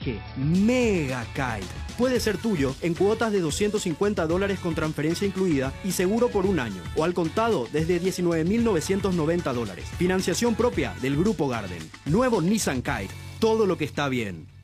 viaje Mega Kite. Puede ser tuyo en cuotas de $250 con transferencia incluida y seguro por un año, o al contado desde $19.990. Financiación propia del Grupo Garden. Nuevo Nissan Kite. Todo lo que está bien.